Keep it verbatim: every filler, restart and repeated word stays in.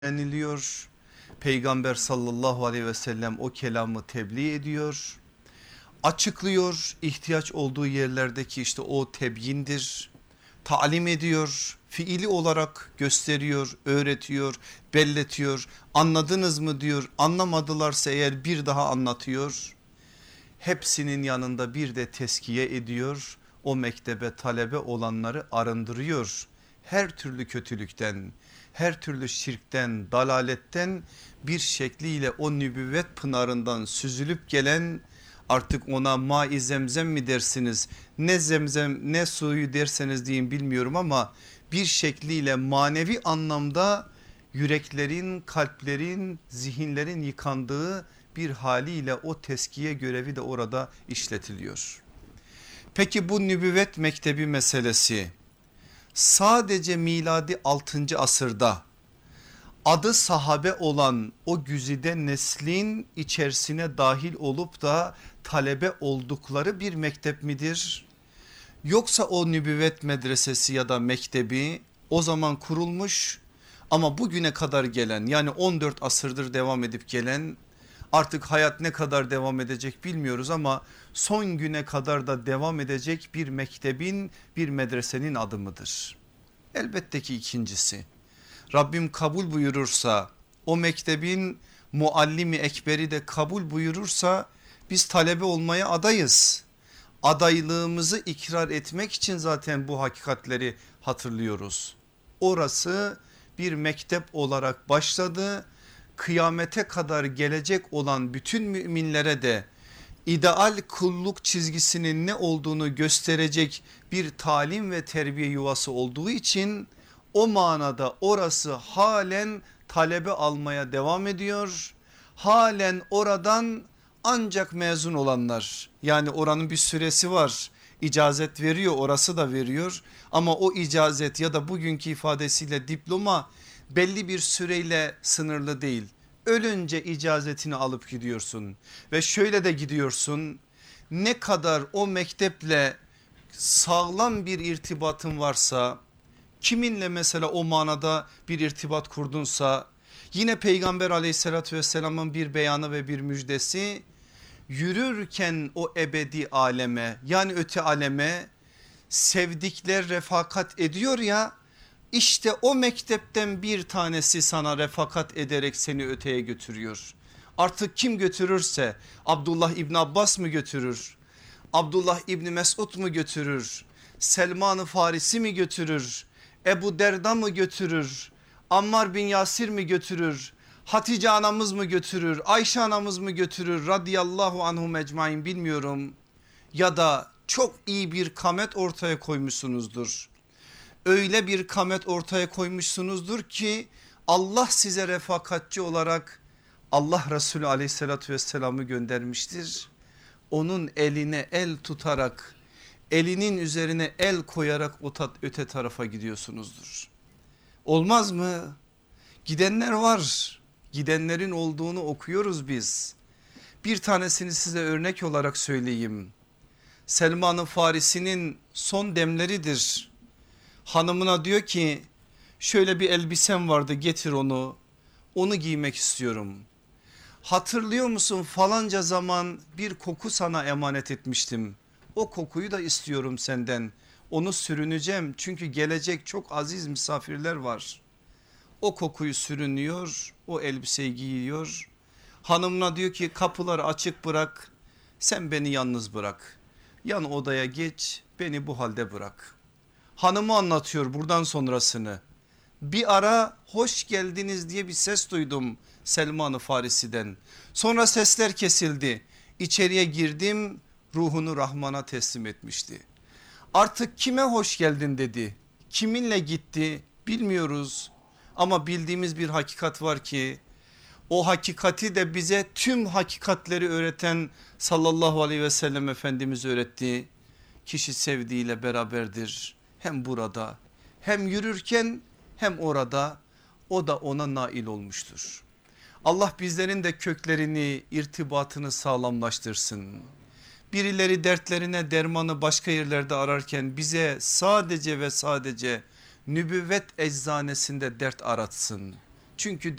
deniliyor. Peygamber sallallahu aleyhi ve sellem o kelamı tebliğ ediyor. Açıklıyor, ihtiyaç olduğu yerlerdeki işte o tebyindir. Talim ediyor, fiili olarak gösteriyor, öğretiyor, belletiyor. Anladınız mı diyor, anlamadılarsa eğer bir daha anlatıyor. Hepsinin yanında bir de teskiye ediyor. O mektebe talebe olanları arındırıyor. Her türlü kötülükten, her türlü şirkten, dalaletten bir şekliyle o nübüvvet pınarından süzülüp gelen, artık ona ma-i zemzem mi dersiniz, ne zemzem ne suyu derseniz deyin bilmiyorum, ama bir şekliyle manevi anlamda yüreklerin, kalplerin, zihinlerin yıkandığı bir haliyle o teskiye görevi de orada işletiliyor. Peki bu nübüvvet mektebi meselesi sadece miladi altıncı asırda adı sahabe olan o güzide neslin içerisine dahil olup da talebe oldukları bir mektep midir? Yoksa o nübüvvet medresesi ya da mektebi o zaman kurulmuş ama bugüne kadar gelen, yani on dört asırdır devam edip gelen, artık hayat ne kadar devam edecek bilmiyoruz ama son güne kadar da devam edecek bir mektebin, bir medresenin adı mıdır? Elbette ki ikincisi. Rabbim kabul buyurursa, o mektebin muallimi ekberi de kabul buyurursa biz talebe olmaya adayız. Adaylığımızı ikrar etmek için zaten bu hakikatleri hatırlıyoruz. Orası bir mektep olarak başladı. Kıyamete kadar gelecek olan bütün müminlere de ideal kulluk çizgisinin ne olduğunu gösterecek bir talim ve terbiye yuvası olduğu için o manada orası halen talebe almaya devam ediyor. Halen oradan ancak mezun olanlar, yani oranın bir süresi var, icazet veriyor, orası da veriyor, ama o icazet ya da bugünkü ifadesiyle diploma belli bir süreyle sınırlı değil. Ölünce icazetini alıp gidiyorsun ve şöyle de gidiyorsun, ne kadar o mekteple sağlam bir irtibatın varsa, kiminle mesela o manada bir irtibat kurdunsa, yine Peygamber aleyhissalatü vesselamın bir beyanı ve bir müjdesi, yürürken o ebedi aleme, yani öte aleme sevdikler refakat ediyor ya, işte o mektepten bir tanesi sana refakat ederek seni öteye götürüyor. Artık kim götürürse, Abdullah İbni Abbas mı götürür? Abdullah İbni Mesud mu götürür? Selman-ı Farisi mi götürür? Ebu Derda mı götürür? Ammar bin Yasir mi götürür? Hatice anamız mı götürür? Ayşe anamız mı götürür? Radıyallahu anhum ecmain, bilmiyorum. Ya da çok iyi bir kamet ortaya koymuşsunuzdur. Öyle bir kamet ortaya koymuşsunuzdur ki Allah size refakatçi olarak Allah Resulü aleyhissalatü vesselam'ı göndermiştir. Onun eline el tutarak, elinin üzerine el koyarak öte tarafa gidiyorsunuzdur. Olmaz mı? Gidenler var. Gidenlerin olduğunu okuyoruz biz. Bir tanesini size örnek olarak söyleyeyim. Selman-ı Farisi'nin son demleridir. Hanımına diyor ki, şöyle bir elbisem vardı, getir onu. Onu giymek istiyorum. Hatırlıyor musun, falanca zaman bir koku sana emanet etmiştim. O kokuyu da istiyorum senden. Onu sürüneceğim çünkü gelecek çok aziz misafirler var. O kokuyu sürünüyor, o elbiseyi giyiyor. Hanımına diyor ki, kapıları açık bırak, sen beni yalnız bırak. Yan odaya geç, beni bu halde bırak. Hanımı anlatıyor buradan sonrasını. Bir ara hoş geldiniz diye bir ses duydum Selman-ı Farisi'den. Sonra sesler kesildi. İçeriye girdim, ruhunu Rahman'a teslim etmişti. Artık kime hoş geldin dedi, kiminle gitti bilmiyoruz. Ama bildiğimiz bir hakikat var ki, o hakikati de bize tüm hakikatleri öğreten sallallahu aleyhi ve sellem Efendimiz öğretti. Kişi sevdiğiyle beraberdir, hem burada hem yürürken hem orada, o da ona nail olmuştur. Allah bizlerin de köklerini, irtibatını sağlamlaştırsın. Birileri dertlerine dermanı başka yerlerde ararken bize sadece ve sadece nübüvvet eczanesinde dert aratsın. Çünkü